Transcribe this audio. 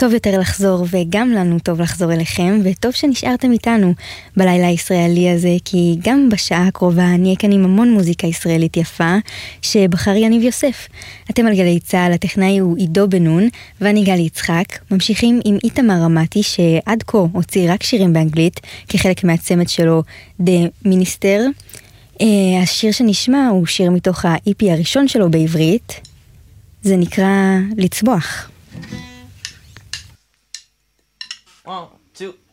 טוב יותר לחזור, וגם לנו טוב לחזור אליכם, וטוב שנשארתם איתנו בלילה הישראלי הזה, כי גם בשעה הקרובה נהיה כאן עם המון מוזיקה ישראלית יפה, שבחר יניב יוסף. אתם על גלי צהל, הטכנאי הוא עידו בנון, ואני גלי יצחק. ממשיכים עם איתמר רמתי, שעד כה הוציא רק שירים באנגלית, כחלק מהצמד שלו, The Minister. השיר שנשמע הוא שיר מתוך ה-EP הראשון שלו בעברית, זה נקרא לצבוח. 1, 2